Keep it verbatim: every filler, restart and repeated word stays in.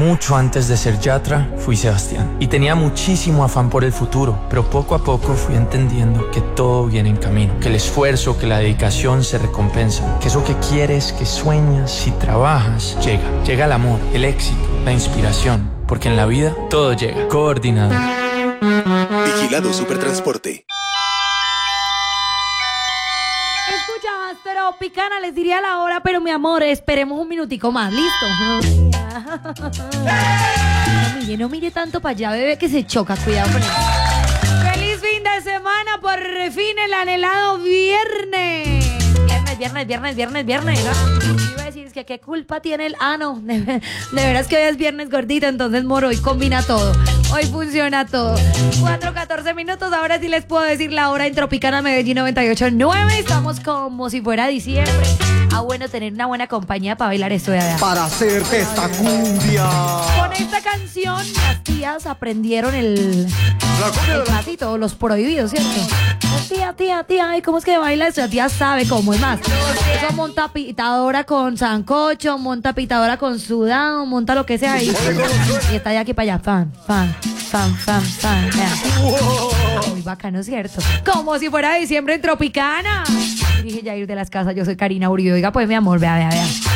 Mucho antes de ser Yatra, fui Sebastián. Y tenía muchísimo afán por el futuro, pero poco a poco fui entendiendo que todo viene en camino. Que el esfuerzo, que la dedicación se recompensan. Que eso que quieres, que sueñas, si trabajas, llega. Llega el amor, el éxito, la inspiración. Porque en la vida todo llega. Coordinado. Vigilado Supertransporte. Escucha, Tropicana, les diría la hora, pero mi amor, esperemos un minutico más, ¿listo? No mire, no mire tanto para allá, bebé, que se choca, cuidado con eso. ¡Feliz fin de semana! Por fin el anhelado viernes. Viernes, viernes, viernes, viernes, viernes, ¿no? Iba a decir, es que qué culpa tiene el... Ah, no, de, de veras que hoy es viernes gordita, entonces moro, hoy combina todo. Hoy funciona todo. cuatro catorce minutos, ahora sí les puedo decir la hora en Tropicana Medellín noventa y ocho punto nueve. Estamos como si fuera diciembre. Ah, bueno, tener una buena compañía para bailar esto de allá. Para hacerte esta cumbia. Con esta canción, las tías aprendieron el... el pasito, los prohibidos, ¿cierto? Tía, tía, tía, ay, ¿cómo es que baila eso? La tía sabe cómo, es más. Eso monta pitadora con sancocho, monta pitadora con sudado, monta lo que sea ahí. Y está de aquí para allá, fan, fan, fan, fan, fan. Muy bacano, ¿cierto? Como si fuera diciembre en Tropicana. Dije Jair de las Casas, yo soy Karina Uribe. Oiga, pues mi amor, vea, vea, vea.